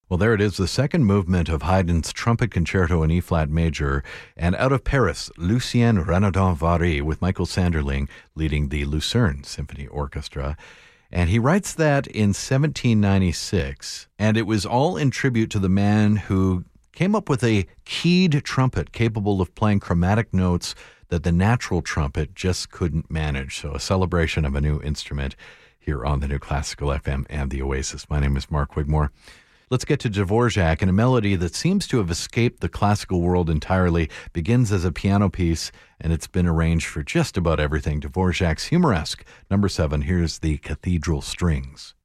Well, there it is, the second movement of Haydn's Trumpet Concerto in E-flat major. And out of Paris, Lucien Renaudin-Vary with Michael Sanderling leading the Lucerne Symphony Orchestra. And he writes that in 1796. And it was all in tribute to the man who came up with a keyed trumpet capable of playing chromatic notes that the natural trumpet just couldn't manage. So a celebration of a new instrument here on the New Classical FM and the Oasis. My name is Mark Wigmore. Let's get to Dvorak, and a melody that seems to have escaped the classical world entirely. Begins as a piano piece, and it's been arranged for just about everything. Dvorak's Humoresque, number 7. Here's the Cathedral Strings.